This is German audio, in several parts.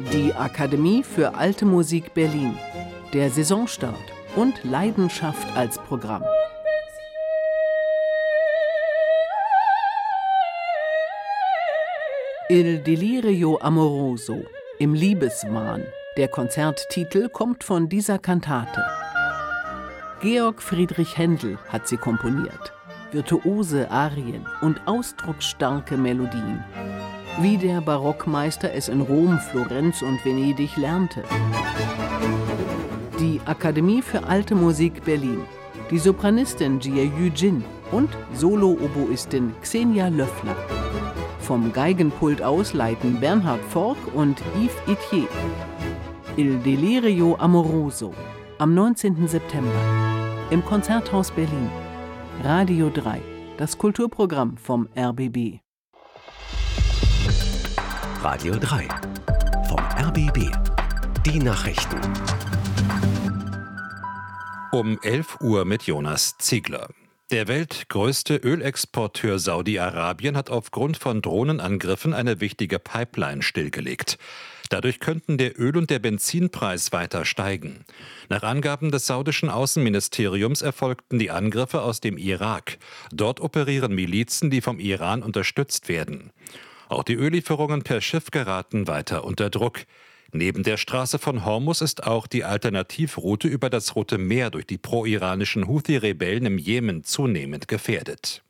Die Akademie für Alte Musik Berlin. Der Saisonstart und Leidenschaft als Programm. Il Delirio Amoroso, im Liebeswahn. Der Konzerttitel kommt von dieser Kantate. Georg Friedrich Händel hat sie komponiert. Virtuose Arien und ausdrucksstarke Melodien. Wie der Barockmeister es in Rom, Florenz und Venedig lernte. Die Akademie für Alte Musik Berlin. Die Sopranistin Jia Yu-jin und Solo-Oboistin Xenia Löffler. Vom Geigenpult aus leiten Bernhard Fork und Yves Itier. Il Delirio Amoroso am 19. September im Konzerthaus Berlin. Radio 3, das Kulturprogramm vom RBB. Radio 3 vom RBB. Die Nachrichten. Um 11 Uhr mit Jonas Ziegler. Der weltgrößte Ölexporteur Saudi-Arabien hat aufgrund von Drohnenangriffen eine wichtige Pipeline stillgelegt. Dadurch könnten der Öl- und der Benzinpreis weiter steigen. Nach Angaben des saudischen Außenministeriums erfolgten die Angriffe aus dem Irak. Dort operieren Milizen, die vom Iran unterstützt werden. Auch die Öllieferungen per Schiff geraten weiter unter Druck. Neben der Straße von Hormuz ist auch die Alternativroute über das Rote Meer durch die pro-iranischen Houthi-Rebellen im Jemen zunehmend gefährdet.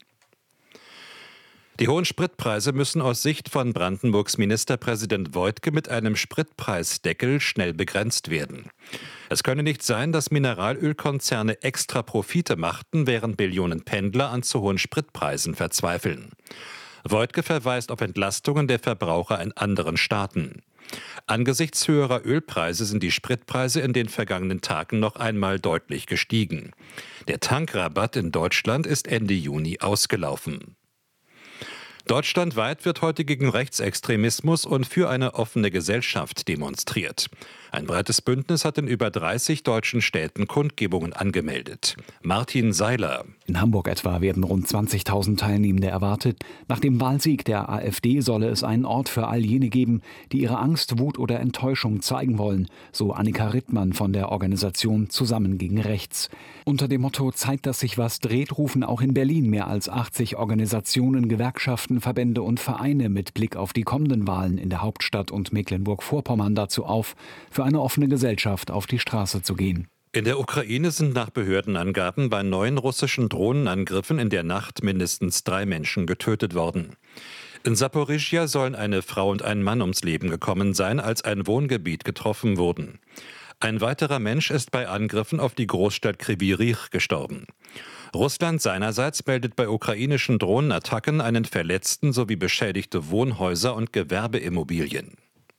Die hohen Spritpreise müssen aus Sicht von Brandenburgs Ministerpräsident Woidke mit einem Spritpreisdeckel schnell begrenzt werden. Es könne nicht sein, dass Mineralölkonzerne extra Profite machten, während Millionen Pendler an zu hohen Spritpreisen verzweifeln. Woidke verweist auf Entlastungen der Verbraucher in anderen Staaten. Angesichts höherer Ölpreise sind die Spritpreise in den vergangenen Tagen noch einmal deutlich gestiegen. Der Tankrabatt in Deutschland ist Ende Juni ausgelaufen. Deutschlandweit wird heute gegen Rechtsextremismus und für eine offene Gesellschaft demonstriert. Ein breites Bündnis hat in über 30 deutschen Städten Kundgebungen angemeldet. Martin Seiler. In Hamburg etwa werden rund 20.000 Teilnehmende erwartet. Nach dem Wahlsieg der AfD solle es einen Ort für all jene geben, die ihre Angst, Wut oder Enttäuschung zeigen wollen, so Annika Rittmann von der Organisation Zusammen gegen Rechts. Unter dem Motto Zeit, dass sich was dreht, rufen auch in Berlin mehr als 80 Organisationen, Gewerkschaften, Verbände und Vereine mit Blick auf die kommenden Wahlen in der Hauptstadt und Mecklenburg-Vorpommern dazu auf, für eine offene Gesellschaft auf die Straße zu gehen. In der Ukraine sind nach Behördenangaben bei 9 russischen Drohnenangriffen in der Nacht mindestens 3 Menschen getötet worden. In Saporischschja sollen eine Frau und ein Mann ums Leben gekommen sein, als ein Wohngebiet getroffen wurden. Ein weiterer Mensch ist bei Angriffen auf die Großstadt Kryvyi Rih gestorben. Russland seinerseits meldet bei ukrainischen Drohnenattacken einen Verletzten sowie beschädigte Wohnhäuser und Gewerbeimmobilien.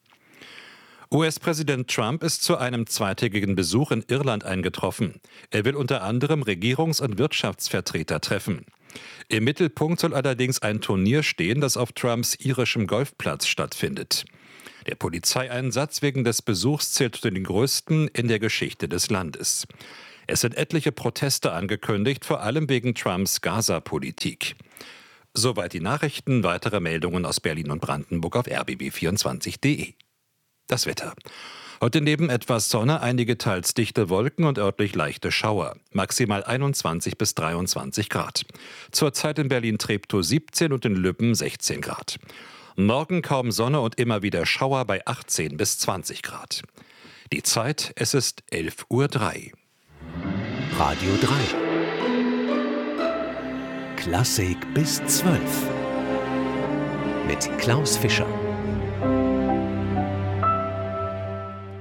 US-Präsident Trump ist zu einem zweitägigen Besuch in Irland eingetroffen. Er will unter anderem Regierungs- und Wirtschaftsvertreter treffen. Im Mittelpunkt soll allerdings ein Turnier stehen, das auf Trumps irischem Golfplatz stattfindet. Der Polizeieinsatz wegen des Besuchs zählt zu den größten in der Geschichte des Landes. Es sind etliche Proteste angekündigt, vor allem wegen Trumps Gaza-Politik. Soweit die Nachrichten, weitere Meldungen aus Berlin und Brandenburg auf rbb24.de. Das Wetter. Heute neben etwas Sonne, einige teils dichte Wolken und örtlich leichte Schauer. Maximal 21 bis 23 Grad. Zurzeit in Berlin-Treptow 17 und in Lübben 16 Grad. Morgen kaum Sonne und immer wieder Schauer bei 18 bis 20 Grad. Die Zeit, es ist 11:03 Uhr. Radio 3. Klassik bis 12. Mit Klaus Fischer.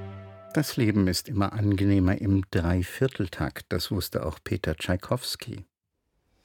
Das Leben ist immer angenehmer im Dreivierteltakt, das wusste auch Peter Tschaikowski.